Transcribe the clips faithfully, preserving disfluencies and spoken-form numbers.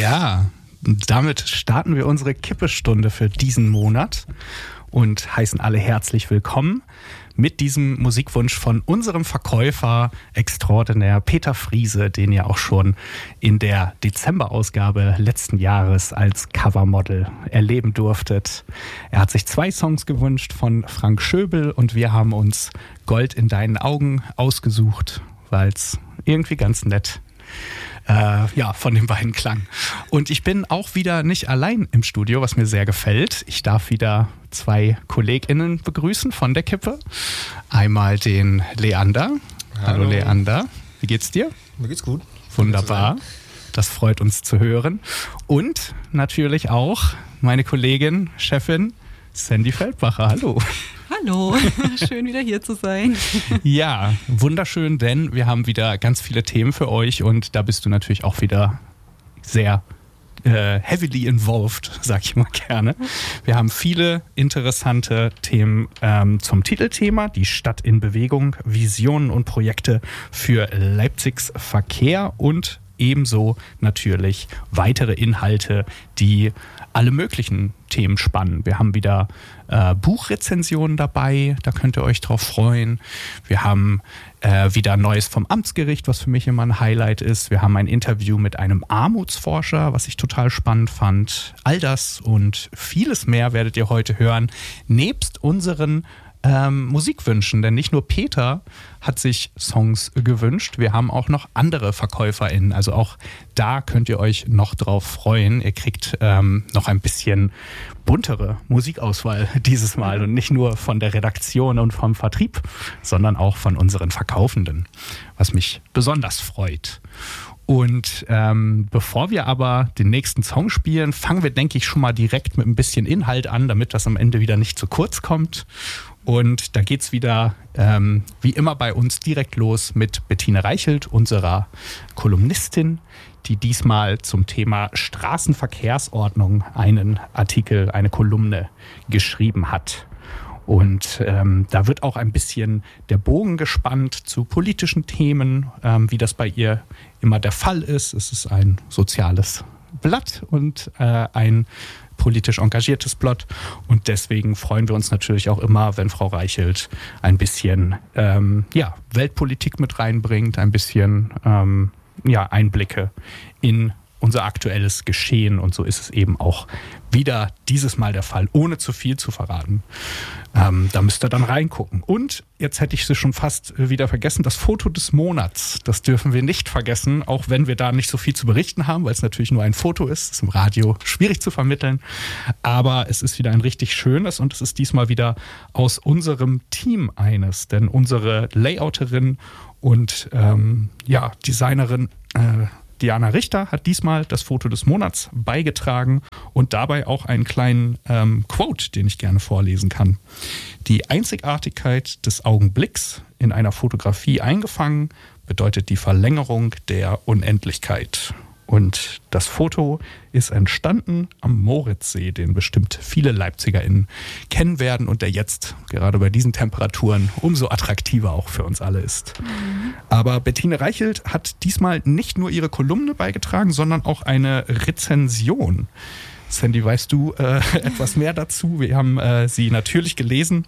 Ja, damit starten wir unsere Kippestunde für diesen Monat und heißen alle herzlich willkommen mit diesem Musikwunsch von unserem Verkäufer extraordinär Peter Friese, den ihr auch schon in der Dezemberausgabe letzten Jahres als Covermodel erleben durftet. Er hat sich zwei Songs gewünscht von Frank Schöbel und wir haben uns Gold in deinen Augen ausgesucht, weil es irgendwie ganz nett Äh, ja, von den beiden klang. Und ich bin auch wieder nicht allein im Studio, was mir sehr gefällt. Ich darf wieder zwei KollegInnen begrüßen von der Kippe. Einmal den Leander. Hallo, Hallo Leander. Wie geht's dir? Mir geht's gut. Wunderbar. Das freut uns zu hören. Und natürlich auch meine Kollegin, Chefin Sandy Feldbacher. Hallo. Hallo, schön wieder hier zu sein. Ja, wunderschön, denn wir haben wieder ganz viele Themen für euch und da bist du natürlich auch wieder sehr äh, heavily involved, sag ich mal gerne. Wir haben viele interessante Themen ähm, zum Titelthema, die Stadt in Bewegung, Visionen und Projekte für Leipzigs Verkehr und ebenso natürlich weitere Inhalte, die alle möglichen Themen spannen. Wir haben wieder äh, Buchrezensionen dabei, da könnt ihr euch drauf freuen. Wir haben äh, wieder Neues vom Amtsgericht, was für mich immer ein Highlight ist. Wir haben ein Interview mit einem Armutsforscher, was ich total spannend fand. All das und vieles mehr werdet ihr heute hören, nebst unseren Ähm, Musikwünschen, denn nicht nur Peter hat sich Songs gewünscht, wir haben auch noch andere VerkäuferInnen, also auch da könnt ihr euch noch drauf freuen. Ihr kriegt ähm, noch ein bisschen buntere Musikauswahl dieses Mal und nicht nur von der Redaktion und vom Vertrieb, sondern auch von unseren Verkaufenden, was mich besonders freut. Und ähm, bevor wir aber den nächsten Song spielen, fangen wir, denke ich, schon mal direkt mit ein bisschen Inhalt an, damit das am Ende wieder nicht zu kurz kommt. Und da geht's wieder, ähm, wie immer bei uns, direkt los mit Bettine Reichelt, unserer Kolumnistin, die diesmal zum Thema Straßenverkehrsordnung einen Artikel, eine Kolumne geschrieben hat. Und ähm, da wird auch ein bisschen der Bogen gespannt zu politischen Themen, ähm, wie das bei ihr immer der Fall ist. Es ist ein soziales Blatt und äh, ein politisch engagiertes Blatt. Und deswegen freuen wir uns natürlich auch immer, wenn Frau Reichelt ein bisschen ähm, ja, Weltpolitik mit reinbringt, ein bisschen ähm, ja, Einblicke in unser aktuelles Geschehen. Und so ist es eben auch wieder dieses Mal der Fall, ohne zu viel zu verraten. Ähm, da müsst ihr dann reingucken. Und jetzt hätte ich sie schon fast wieder vergessen, das Foto des Monats, das dürfen wir nicht vergessen, auch wenn wir da nicht so viel zu berichten haben, weil es natürlich nur ein Foto ist. Das ist im Radio schwierig zu vermitteln. Aber es ist wieder ein richtig schönes und es ist diesmal wieder aus unserem Team eines. Denn unsere Layouterin und ähm, ja, Designerin äh, Diana Richter hat diesmal das Foto des Monats beigetragen und dabei auch einen kleinen ähm, Quote, den ich gerne vorlesen kann. Die Einzigartigkeit des Augenblicks in einer Fotografie eingefangen bedeutet die Verlängerung der Unendlichkeit. Und das Foto ist entstanden am Moritzsee, den bestimmt viele LeipzigerInnen kennen werden und der jetzt, gerade bei diesen Temperaturen, umso attraktiver auch für uns alle ist. Mhm. Aber Bettine Reichelt hat diesmal nicht nur ihre Kolumne beigetragen, sondern auch eine Rezension. Sandy, weißt du äh, etwas mehr dazu? Wir haben äh, sie natürlich gelesen.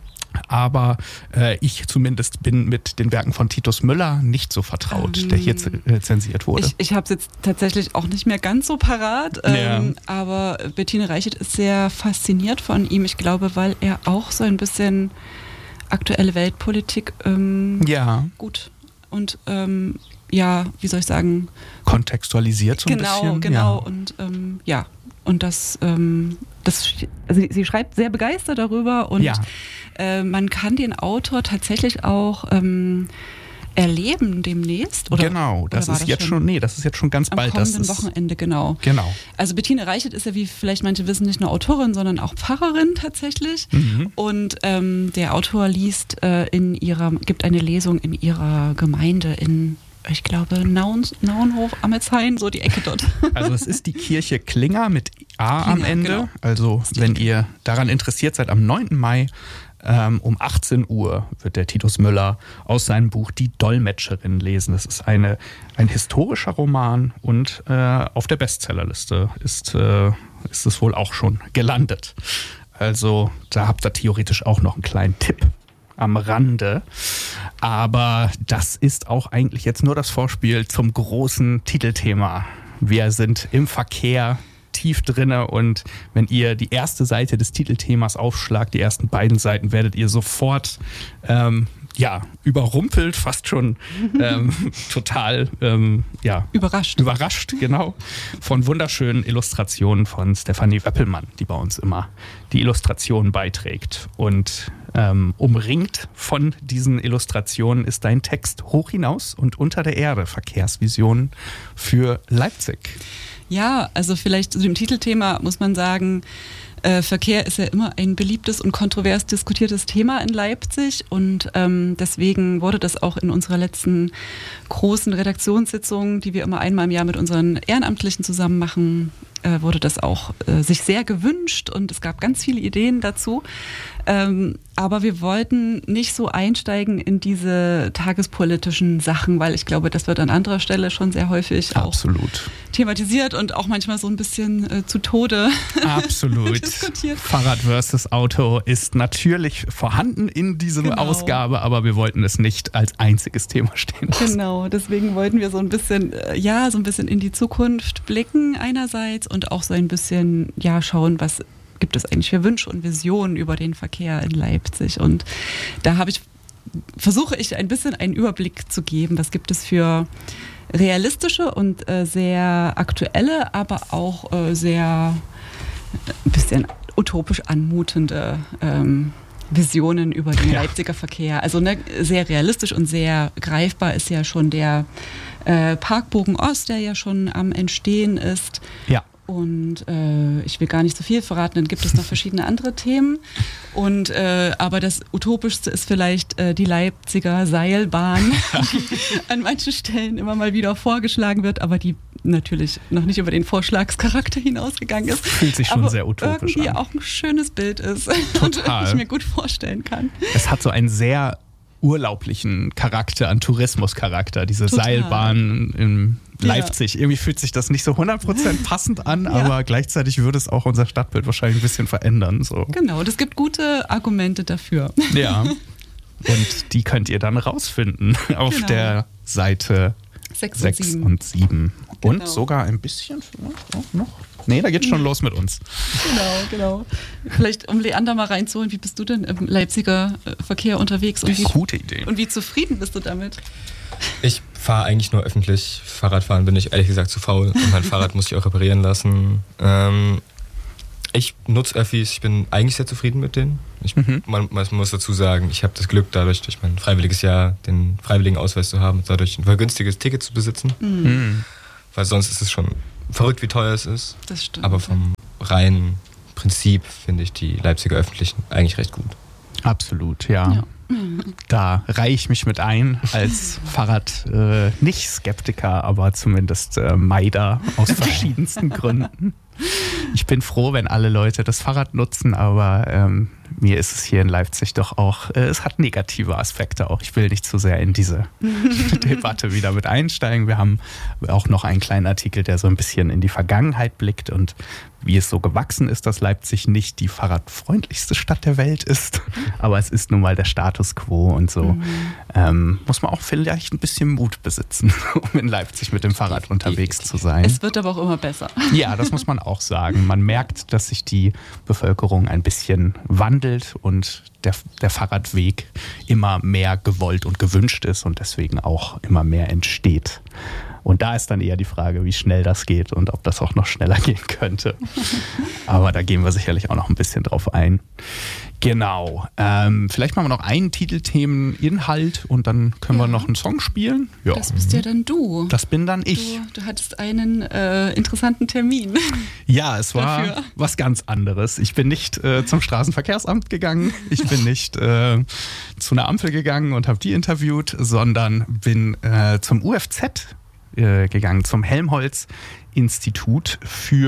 Aber äh, ich zumindest bin mit den Werken von Titus Müller nicht so vertraut, ähm, der hier z- äh, zensiert wurde. Ich, ich habe es jetzt tatsächlich auch nicht mehr ganz so parat, ähm, ja. aber Bettine Reichelt ist sehr fasziniert von ihm. Ich glaube, weil er auch so ein bisschen aktuelle Weltpolitik ähm, ja. gut und ähm, ja, wie soll ich sagen? Kontextualisiert so ein genau, bisschen. Genau, ja. genau. Und ähm, ja, und das, ähm, das also sie schreibt sehr begeistert darüber und ja. äh, man kann den Autor tatsächlich auch ähm, erleben demnächst. Oder, genau, das oder ist jetzt schon, nee, das ist jetzt schon ganz am bald. Kommenden das ist Wochenende, genau. Genau. Also Bettine Reichelt ist ja, wie vielleicht manche wissen, nicht nur Autorin, sondern auch Pfarrerin tatsächlich. Mhm. Und ähm, der Autor liest äh, in ihrer, gibt eine Lesung in ihrer Gemeinde in, ich glaube, Naun, Nauenhof, Amelshain, so die Ecke dort. Also es ist die Kirche Klinger mit A Klinger, am Ende. Genau. Also wenn ihr daran interessiert seid, am neunten Mai ähm, um achtzehn Uhr wird der Titus Müller aus seinem Buch Die Dolmetscherin lesen. Das ist eine, ein historischer Roman und äh, auf der Bestsellerliste ist, äh, ist es wohl auch schon gelandet. Also da habt ihr theoretisch auch noch einen kleinen Tipp am Rande. Aber das ist auch eigentlich jetzt nur das Vorspiel zum großen Titelthema. Wir sind im Verkehr tief drinne und wenn ihr die erste Seite des Titelthemas aufschlagt, die ersten beiden Seiten, werdet ihr sofort ähm, ja, überrumpelt, fast schon ähm, total ähm, ja, überrascht. Überrascht, genau, von wunderschönen Illustrationen von Stefanie Weppelmann, die bei uns immer die Illustrationen beiträgt. Und ähm, umringt von diesen Illustrationen ist dein Text Hoch hinaus und unter der Erde, Verkehrsvisionen für Leipzig. Ja, also vielleicht zu dem Titelthema muss man sagen, äh, Verkehr ist ja immer ein beliebtes und kontrovers diskutiertes Thema in Leipzig und ähm, deswegen wurde das auch in unserer letzten großen Redaktionssitzung, die wir immer einmal im Jahr mit unseren Ehrenamtlichen zusammen machen, äh, wurde das auch äh, sich sehr gewünscht und es gab ganz viele Ideen dazu. Ähm, aber wir wollten nicht so einsteigen in diese tagespolitischen Sachen, weil ich glaube, das wird an anderer Stelle schon sehr häufig Absolut. auch thematisiert und auch manchmal so ein bisschen äh, zu Tode Absolut. diskutiert. Fahrrad versus Auto ist natürlich vorhanden in dieser Genau. Ausgabe, aber wir wollten es nicht als einziges Thema stehen lassen. Genau, deswegen wollten wir so ein bisschen, äh, ja, so ein bisschen in die Zukunft blicken einerseits und auch so ein bisschen, ja, schauen, was gibt es eigentlich für Wünsche und Visionen über den Verkehr in Leipzig. Und da habe ich, versuche ich ein bisschen einen Überblick zu geben, was gibt es für realistische und äh, sehr aktuelle, aber auch äh, sehr ein bisschen utopisch anmutende ähm, Visionen über den ja. Leipziger Verkehr. Also ne, sehr realistisch und sehr greifbar ist ja schon der äh, Parkbogen Ost, der ja schon am Entstehen ist. Ja. Und äh, ich will gar nicht so viel verraten, dann gibt es noch verschiedene andere Themen. Und äh, aber das Utopischste ist vielleicht äh, die Leipziger Seilbahn, die an manchen Stellen immer mal wieder vorgeschlagen wird, aber die natürlich noch nicht über den Vorschlagscharakter hinausgegangen ist. Fühlt sich schon aber sehr utopisch irgendwie an. Auch ein schönes Bild ist. Total. Und ich mir gut vorstellen kann. Es hat so einen sehr urlaublichen Charakter, einen Tourismuscharakter, diese Total. Seilbahn in Leipzig. Ja. Irgendwie fühlt sich das nicht so hundert Prozent passend an, ja. aber gleichzeitig würde es auch unser Stadtbild wahrscheinlich ein bisschen verändern. So. Genau, und es gibt gute Argumente dafür. Ja, und die könnt ihr dann rausfinden auf genau. der Seite sechs und sieben. Und genau. sogar ein bisschen auch noch. Nee, da geht's schon los mit uns. Genau, genau. Vielleicht, um Leander mal reinzuholen, wie bist du denn im Leipziger Verkehr unterwegs? Und wie, gute Idee. Und wie zufrieden bist du damit? Ich fahre eigentlich nur öffentlich. Fahrradfahren bin ich ehrlich gesagt zu faul. Und mein Fahrrad muss ich auch reparieren lassen. Ähm, ich nutze Öffis. Ich bin eigentlich sehr zufrieden mit denen. Ich, mhm. man, man muss dazu sagen, ich habe das Glück, dadurch durch mein freiwilliges Jahr den freiwilligen Ausweis zu haben und dadurch ein vergünstiges Ticket zu besitzen. Mhm. Weil sonst ist es schon verrückt, wie teuer es ist. Das stimmt. Aber vom reinen Prinzip finde ich die Leipziger Öffentlichen eigentlich recht gut. Absolut, ja. ja. Da reihe ich mich mit ein als Fahrrad äh, nicht Skeptiker, aber zumindest äh, Meider aus verschiedensten Gründen. Ich bin froh, wenn alle Leute das Fahrrad nutzen, aber ähm, mir ist es hier in Leipzig doch auch, äh, es hat negative Aspekte auch. Ich will nicht zu sehr in diese Debatte wieder mit einsteigen. Wir haben auch noch einen kleinen Artikel, der so ein bisschen in die Vergangenheit blickt und wie es so gewachsen ist, dass Leipzig nicht die fahrradfreundlichste Stadt der Welt ist. Aber es ist nun mal der Status quo und so. Mhm. Ähm, muss man auch vielleicht ein bisschen Mut besitzen, um in Leipzig mit dem Fahrrad unterwegs zu sein. Es wird aber auch immer besser. Ja, das muss man auch sagen. Man merkt, dass sich die Bevölkerung ein bisschen wandelt und der, der Fahrradweg immer mehr gewollt und gewünscht ist und deswegen auch immer mehr entsteht. Und da ist dann eher die Frage, wie schnell das geht und ob das auch noch schneller gehen könnte. Aber da gehen wir sicherlich auch noch ein bisschen drauf ein. Genau. Ähm, vielleicht machen wir noch einen Titelthemeninhalt und dann können ja. wir noch einen Song spielen. Ja. Das bist ja dann du. Das bin dann ich. Du, du hattest einen äh, interessanten Termin. Ja, es war dafür. Was ganz anderes. Ich bin nicht äh, zum Straßenverkehrsamt gegangen. Ich bin nicht äh, zu einer Ampel gegangen und habe die interviewt, sondern bin äh, zum U F Z gegangen, zum Helmholtz-Institut für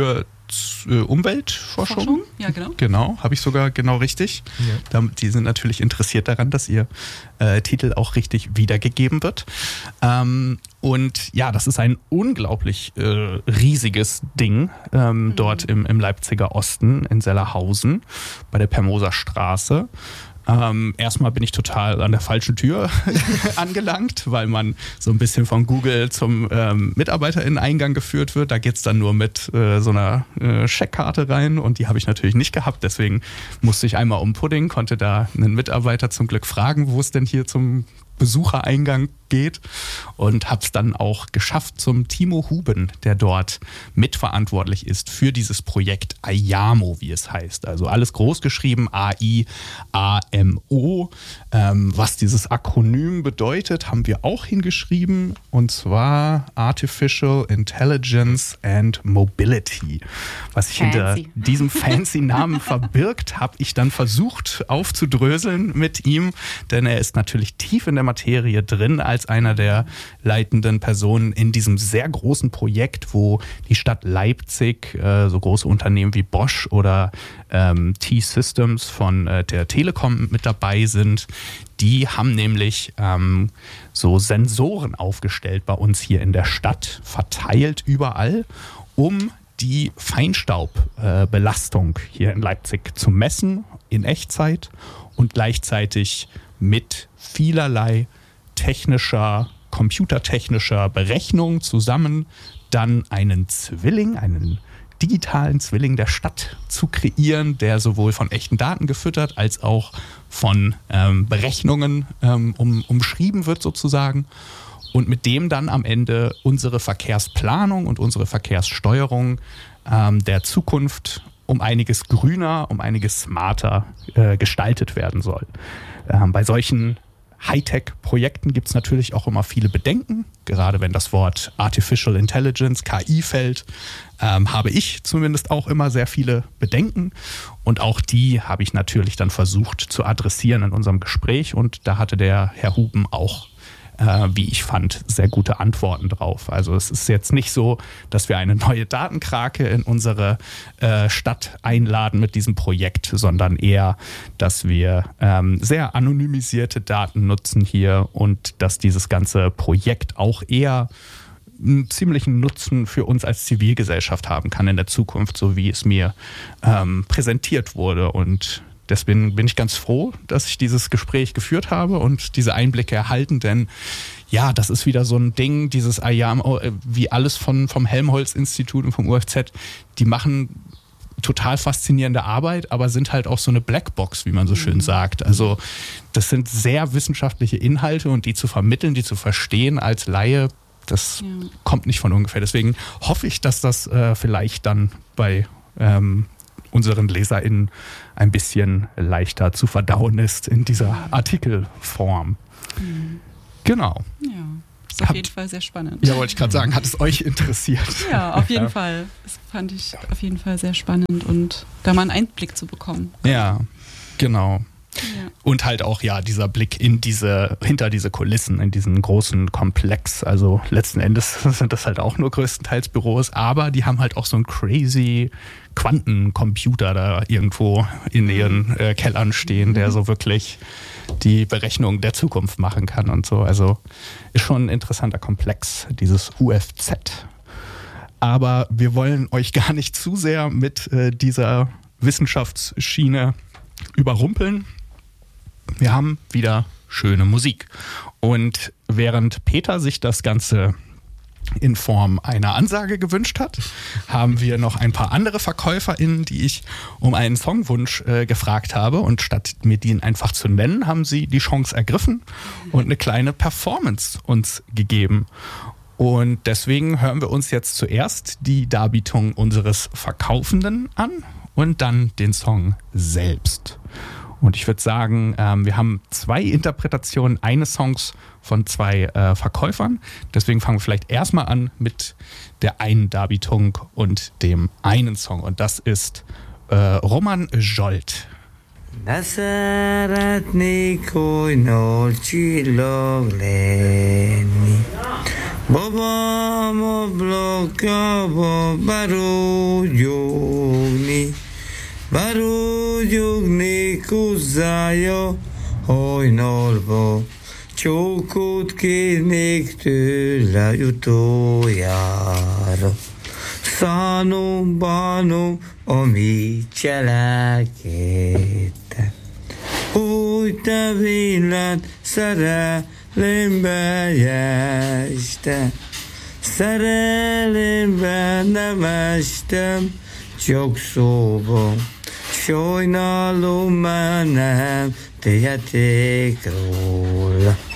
äh, Umweltforschung. Forschung? Ja, genau. Genau, habe ich sogar genau richtig. Ja. Die sind natürlich interessiert daran, dass ihr äh, Titel auch richtig wiedergegeben wird. Ähm, und ja, das ist ein unglaublich äh, riesiges Ding ähm, mhm. dort im, im Leipziger Osten in Sellerhausen bei der Permoser Straße. Ähm, erstmal bin ich total an der falschen Tür angelangt, weil man so ein bisschen von Google zum ähm, MitarbeiterInnen-Eingang geführt wird. Da geht es dann nur mit äh, so einer äh, Scheckkarte rein und die habe ich natürlich nicht gehabt. Deswegen musste ich einmal umpudding, konnte da einen Mitarbeiter zum Glück fragen, wo es denn hier zum Besuchereingang geht und habe es dann auch geschafft zum Timo Huben, der dort mitverantwortlich ist für dieses Projekt AIAMO, wie es heißt. Also alles groß geschrieben, A I A M O. Ähm, was dieses Akronym bedeutet, haben wir auch hingeschrieben, und zwar Artificial Intelligence and Mobility. Was sich hinter diesem fancy Namen verbirgt, habe ich dann versucht aufzudröseln mit ihm, denn er ist natürlich tief in der Materie drin als einer der leitenden Personen in diesem sehr großen Projekt, wo die Stadt Leipzig, äh, so große Unternehmen wie Bosch oder ähm, T-Systems von äh, der Telekom mit dabei sind. Die haben nämlich ähm, so Sensoren aufgestellt bei uns hier in der Stadt, verteilt überall, um die Feinstaubbelastung äh, hier in Leipzig zu messen in Echtzeit und gleichzeitig mit vielerlei technischer, computertechnischer Berechnung zusammen dann einen Zwilling, einen digitalen Zwilling der Stadt zu kreieren, der sowohl von echten Daten gefüttert als auch von ähm, Berechnungen ähm, um, umschrieben wird sozusagen und mit dem dann am Ende unsere Verkehrsplanung und unsere Verkehrssteuerung ähm, der Zukunft um einiges grüner, um einiges smarter äh, gestaltet werden soll. Ähm, bei solchen Hightech-Projekten gibt es natürlich auch immer viele Bedenken, gerade wenn das Wort Artificial Intelligence, K I fällt, ähm, habe ich zumindest auch immer sehr viele Bedenken und auch die habe ich natürlich dann versucht zu adressieren in unserem Gespräch und da hatte der Herr Huben auch Äh, wie ich fand, sehr gute Antworten drauf. Also es ist jetzt nicht so, dass wir eine neue Datenkrake in unsere äh, Stadt einladen mit diesem Projekt, sondern eher, dass wir ähm, sehr anonymisierte Daten nutzen hier und dass dieses ganze Projekt auch eher einen ziemlichen Nutzen für uns als Zivilgesellschaft haben kann in der Zukunft, so wie es mir ähm, präsentiert wurde. Und deswegen bin ich ganz froh, dass ich dieses Gespräch geführt habe und diese Einblicke erhalten, denn ja, das ist wieder so ein Ding, dieses AIAMO, wie alles von, vom Helmholtz-Institut und vom U F Z, die machen total faszinierende Arbeit, aber sind halt auch so eine Blackbox, wie man so schön sagt. Also das sind sehr wissenschaftliche Inhalte und die zu vermitteln, die zu verstehen als Laie, das ja. kommt nicht von ungefähr. Deswegen hoffe ich, dass das äh, vielleicht dann bei ähm, unseren LeserInnen ein bisschen leichter zu verdauen ist in dieser Artikelform. Mhm. Genau. Ja, ist auf Habt, jeden Fall sehr spannend. Ja, wollte ich gerade sagen, hat es euch interessiert? Ja, auf jeden ja. Fall. Das fand ich auf jeden Fall sehr spannend und da mal einen Einblick zu bekommen. Ja, genau. Ja. Und halt auch, ja, dieser Blick in diese, hinter diese Kulissen, in diesen großen Komplex. Also letzten Endes sind das halt auch nur größtenteils Büros, aber die haben halt auch so einen crazy Quantencomputer da irgendwo in ihren äh, Kellern stehen, der so wirklich die Berechnung der Zukunft machen kann und so. Also ist schon ein interessanter Komplex, dieses U F Z. Aber wir wollen euch gar nicht zu sehr mit äh, dieser Wissenschaftsschiene überrumpeln. Wir haben wieder schöne Musik. Und während Peter sich das Ganze in Form einer Ansage gewünscht hat, haben wir noch ein paar andere VerkäuferInnen, die ich um einen Songwunsch äh, gefragt habe. Und statt mir den einfach zu nennen, haben sie die Chance ergriffen und eine kleine Performance uns gegeben. Und deswegen hören wir uns jetzt zuerst die Darbietung unseres Verkaufenden an und dann den Song selbst. Und ich würde sagen, ähm, wir haben zwei Interpretationen eines Songs von zwei äh, Verkäufern. Deswegen fangen wir vielleicht erstmal an mit der einen Darbietung und dem einen Song. Und das ist äh, Roman Zsolt. Ne szeretnék, hogy nolcsillag lenni, Babám a blokkába barúgyogni, barúgyogni kuzzája hajnalba, csókot kérnék tőle utoljára. Szánom, bánom, amit cselekedtem. Úgy te vélet szerelembe estem, szerelembe nem estem, csak szóba. Sajnálom, már nem tehetek róla.